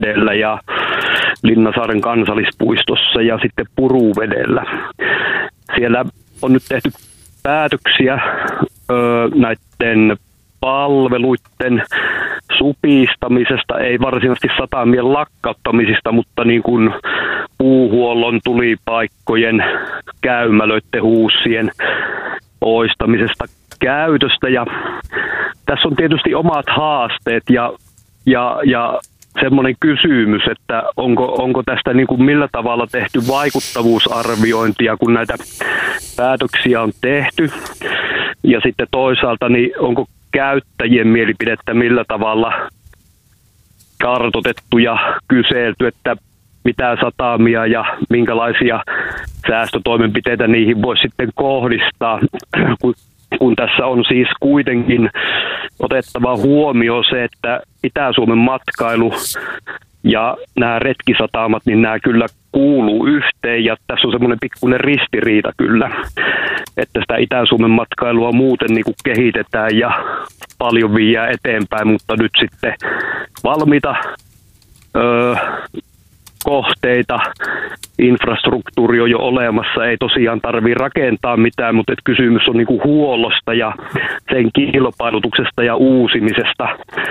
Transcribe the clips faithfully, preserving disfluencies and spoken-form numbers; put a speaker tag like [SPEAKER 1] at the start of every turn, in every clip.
[SPEAKER 1] Puruvedellä ja Linnasaaren kansallispuistossa ja sitten Puruvedellä. Siellä on nyt tehty päätöksiä öö, näiden palveluiden supistamisesta, ei varsinaisesti satamien lakkauttamisista, mutta niin kuin puuhuollon, tulipaikkojen, käymälöiden, huussien poistamisesta käytöstä. Ja tässä on tietysti omat haasteet ja, ja, ja semmoinen kysymys, että onko, onko tästä niin kuin millä tavalla tehty vaikuttavuusarviointia, kun näitä päätöksiä on tehty. Ja sitten toisaalta, niin onko käyttäjien mielipidettä millä tavalla kartoitettu ja kyselty, että mitä satamia ja minkälaisia säästötoimenpiteitä niihin voisi sitten kohdistaa, kun, kun tässä on siis kuitenkin otettava huomioon se, että Itä-Suomen matkailu ja nämä retkisatamat, niin nämä kyllä kuuluu yhteen ja tässä on semmoinen pikkuinen ristiriita kyllä, että sitä Itä-Suomen matkailua muuten niin kuin kehitetään ja paljon viedään eteenpäin, mutta nyt sitten valmiita öö, kohteita, infrastruktuuri on jo olemassa, ei tosiaan tarvitse rakentaa mitään, mutta et kysymys on niinku huollosta ja sen kilpailutuksesta ja uusimisesta.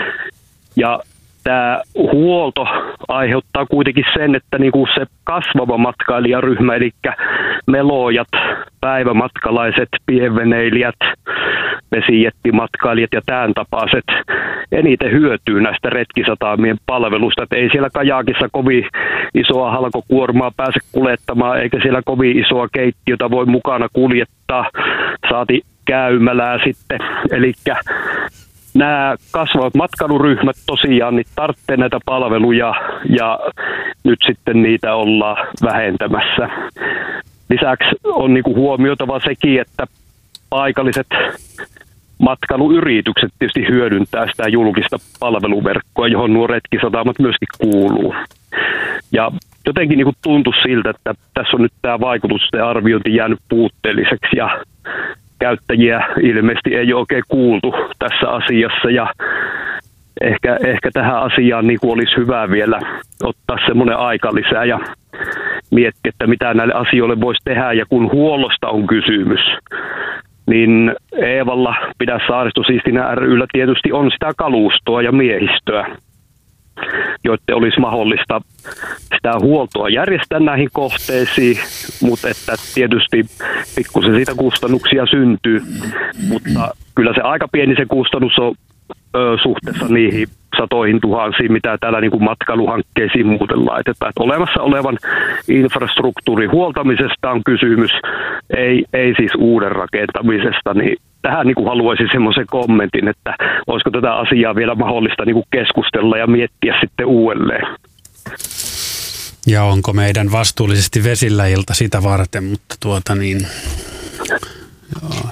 [SPEAKER 1] Ja tämä huolto aiheuttaa kuitenkin sen, että niinku se kasvava matkailijaryhmä, eli melojat, päivämatkalaiset, pienveneilijät, vesijättimatkailijat ja tämän tapaiset eniten hyötyy näistä retkisatamien palvelusta. Et ei siellä kajakissa kovin isoa halkokuormaa pääse kuljettamaan, eikä siellä kovin isoa keittiötä voi mukana kuljettaa, saati käymälää sitten. Eli nämä kasvavat matkailuryhmät tosiaan niin tarvitsee näitä palveluja ja nyt sitten niitä ollaan vähentämässä. Lisäksi on niinku huomioitava sekin, että paikalliset matkailuyritykset tietysti hyödyntää sitä julkista palveluverkkoa, johon nuo retkisatamat myöskin kuuluu. Ja jotenkin niin kuin tuntui siltä, että tässä on nyt tämä vaikutusten arviointi jäänyt puutteelliseksi ja käyttäjiä ilmeisesti ei ole oikein kuultu tässä asiassa ja ehkä, ehkä tähän asiaan niin kuin olisi hyvä vielä ottaa semmoinen aika lisää ja miettiä, että mitä näille asioille voisi tehdä ja kun huollosta on kysymys, niin Eevalla Pidä Saaristosiistinä ry:llä tietysti on sitä kalustoa ja miehistöä, joiden olisi mahdollista sitä huoltoa järjestää näihin kohteisiin, mutta että tietysti pikkusen siitä kustannuksia syntyy, mutta kyllä se aika pieni se kustannus on ö, suhteessa niihin satoihin tuhansiin, mitä täällä niin kuin matkailuhankkeisiin muuten laitetaan. Että olemassa olevan infrastruktuurin huoltamisesta on kysymys, ei, ei siis uuden rakentamisesta, niin tähän niin kuin haluaisin semmoisen kommentin, että olisiko tätä asiaa vielä mahdollista niin kuin keskustella ja miettiä sitten uudelleen.
[SPEAKER 2] Ja onko meidän vastuullisesti vesillä ilta sitä varten, mutta tuota niin... Joo.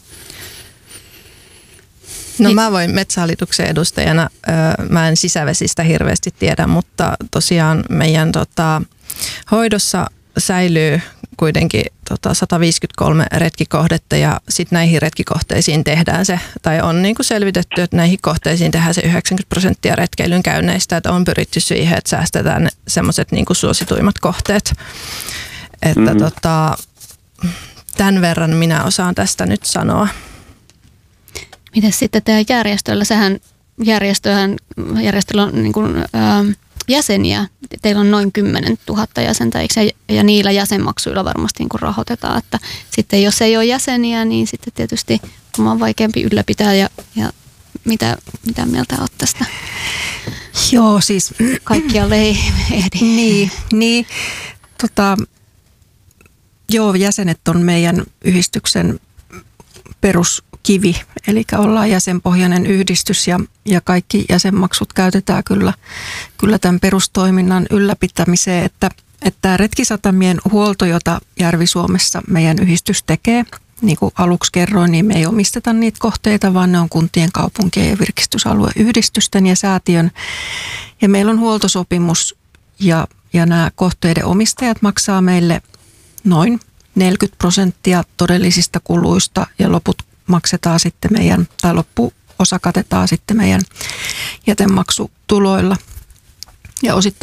[SPEAKER 3] No mä voin Metsähallituksen edustajana, mä en sisävesistä hirveästi tiedä, mutta tosiaan meidän tota, hoidossa säilyy kuitenkin tota, sata viisikymmentäkolme retkikohdetta ja sitten näihin retkikohteisiin tehdään se, tai on niin kuin selvitetty, että näihin kohteisiin tehdään se yhdeksänkymmentä prosenttia retkeilyn käynneistä, että on pyritty siihen, että säästetään semmoiset niin kuin suosituimmat kohteet. Että mm-hmm. tota, tämän verran minä osaan tästä nyt sanoa.
[SPEAKER 4] Miten sitten teidän järjestöllä? Sehän järjestöhän, järjestöllä on niin kuin, ää, jäseniä. Teillä on noin kymmenen tuhatta jäsentä, eikö? Ja, ja niillä jäsenmaksuilla varmasti niin kuin rahoitetaan. Että sitten jos ei ole jäseniä, niin sitten tietysti on vaikeampi ylläpitää. Ja, ja mitä, mitä mieltä olet tästä?
[SPEAKER 5] Joo, siis...
[SPEAKER 4] Kaikkialle ei ehdi.
[SPEAKER 5] Niin, niin tota, joo, jäsenet on meidän yhdistyksen peruskivi, eli ollaan jäsenpohjainen yhdistys ja, ja kaikki jäsenmaksut käytetään kyllä, kyllä tämän perustoiminnan ylläpitämiseen, että, että retkisatamien huolto, jota Järvi-Suomessa meidän yhdistys tekee, niin kuin aluksi kerroin, niin me ei omisteta niitä kohteita, vaan ne on kuntien, kaupunkien ja virkistysalueyhdistysten ja säätiön. Ja meillä on huoltosopimus ja, ja nämä kohteiden omistajat maksaa meille noin neljäkymmentä prosenttia todellisista kuluista ja loput maksetaan sitten meidän, tai loppuosa katetaan sitten meidän jätemaksutuloilla. ja osittain